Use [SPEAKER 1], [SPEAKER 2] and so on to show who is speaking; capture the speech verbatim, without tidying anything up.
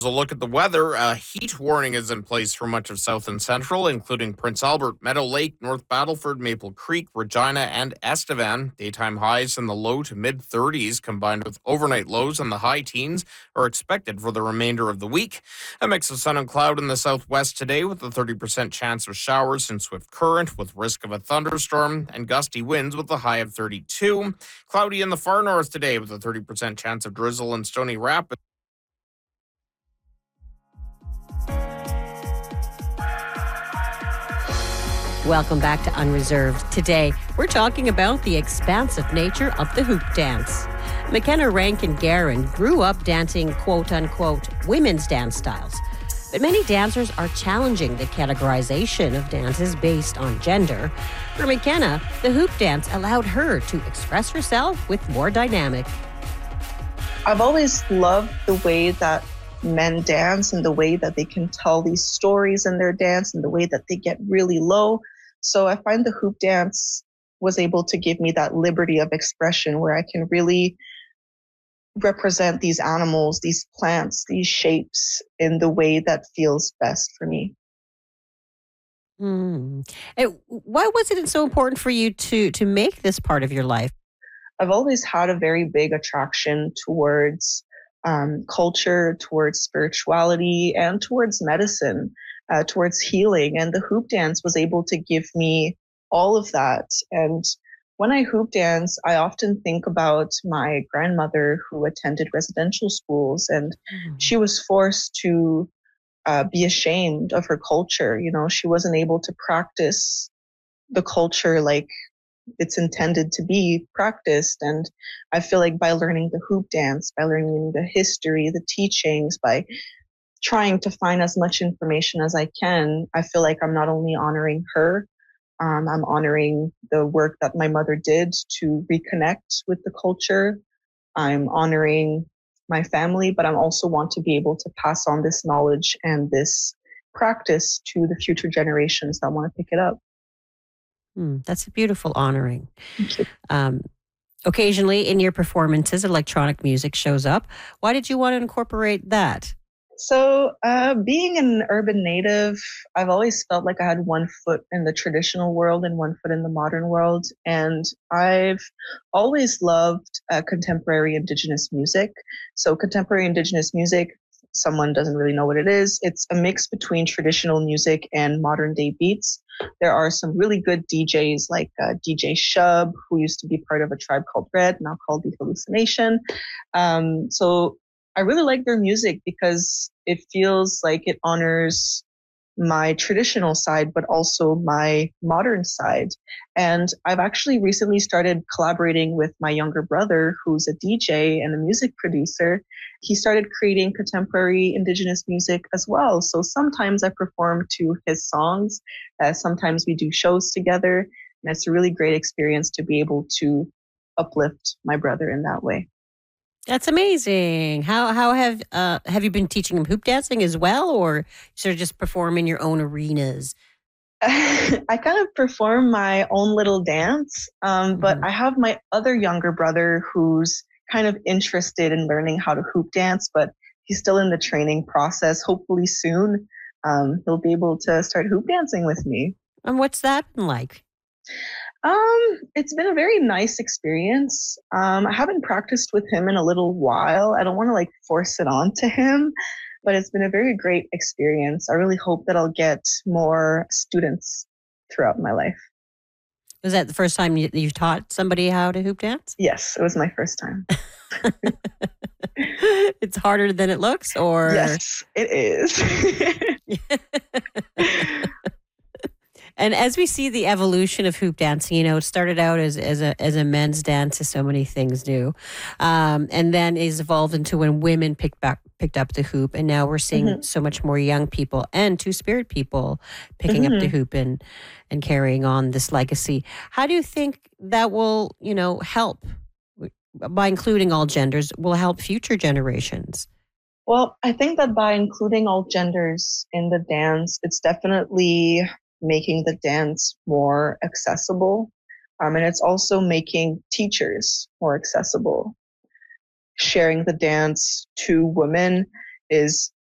[SPEAKER 1] A look at the weather. A heat warning is in place for much of South and Central, including Prince Albert, Meadow Lake, North Battleford, Maple Creek, Regina, and Estevan. Daytime highs in the low to mid thirties, combined with overnight lows in the high teens, are expected for the remainder of the week. A mix of sun and cloud in the southwest today, with a thirty percent chance of showers and swift current, with risk of a thunderstorm, and gusty winds with a high of thirty-two. Cloudy in the far north today, with a thirty percent chance of drizzle and Stony Rapids.
[SPEAKER 2] Welcome back to Unreserved. Today, we're talking about the expansive nature of the hoop dance. McKenna Rankin Guerin grew up dancing quote-unquote women's dance styles. But many dancers are challenging the categorization of dances based on gender. For McKenna, the hoop dance allowed her to express herself with more dynamic.
[SPEAKER 3] I've always loved the way that men dance and the way that they can tell these stories in their dance and the way that they get really low. So I find the hoop dance was able to give me that liberty of expression where I can really represent these animals, these plants, these shapes in the way that feels best for me.
[SPEAKER 2] Mm. And why was it so important for you to to make this part of your life?
[SPEAKER 3] I've always had a very big attraction towards um, culture, towards spirituality, and towards medicine. Uh, towards healing, and the hoop dance was able to give me all of that. And when I hoop dance, I often think about my grandmother who attended residential schools, and mm-hmm. she was forced to uh, be ashamed of her culture. You know, she wasn't able to practice the culture like it's intended to be practiced. And I feel like by learning the hoop dance, by learning the history, the teachings, by trying to find as much information as I can, I feel like I'm not only honoring her, um, I'm honoring the work that my mother did to reconnect with the culture. I'm honoring my family, but I also want to be able to pass on this knowledge and this practice to the future generations that want to pick it up.
[SPEAKER 2] Mm, that's a beautiful honoring.
[SPEAKER 3] Thank you.
[SPEAKER 2] Um, occasionally in your performances, electronic music shows up. Why did you want to incorporate that?
[SPEAKER 3] So uh, being an urban native, I've always felt like I had one foot in the traditional world and one foot in the modern world. And I've always loved uh, contemporary Indigenous music. So contemporary Indigenous music, someone doesn't really know what it is. It's a mix between traditional music and modern day beats. There are some really good D Js like uh, D J Shub, who used to be part of a tribe called Red, now called The Hallucination. Um, so I really like their music because it feels like it honors my traditional side, but also my modern side. And I've actually recently started collaborating with my younger brother, who's a D J and a music producer. He started creating contemporary Indigenous music as well. So sometimes I perform to his songs. Uh, sometimes we do shows together. And it's a really great experience to be able to uplift my brother in that way.
[SPEAKER 2] That's amazing. How how have uh, have you been teaching him hoop dancing as well, or sort of just perform in your own arenas?
[SPEAKER 3] I kind of perform my own little dance, um, but mm-hmm. I have my other younger brother who's kind of interested in learning how to hoop dance, but he's still in the training process. Hopefully soon um, he'll be able to start hoop dancing with me.
[SPEAKER 2] And what's that been like?
[SPEAKER 3] Um, it's been a very nice experience. Um, I haven't practiced with him in a little while. I don't want to like force it onto him, but it's been a very great experience. I really hope that I'll get more students throughout my life.
[SPEAKER 2] Was that the first time you, you taught somebody how to hoop dance?
[SPEAKER 3] Yes, it was my first time.
[SPEAKER 2] It's harder than it looks, or?
[SPEAKER 3] Yes, it is.
[SPEAKER 2] And as we see the evolution of hoop dancing, you know, it started out as, as a as a men's dance, as so many things do, um, and then is evolved into when women picked back picked up the hoop, and now we're seeing mm-hmm. so much more young people and Two-Spirit people picking mm-hmm. up the hoop and and carrying on this legacy. How do you think that will, you know, help by including all genders? Will help future generations?
[SPEAKER 3] Well, I think that by including all genders in the dance, it's definitely making the dance more accessible. Um, and it's also making teachers more accessible. Sharing the dance to women is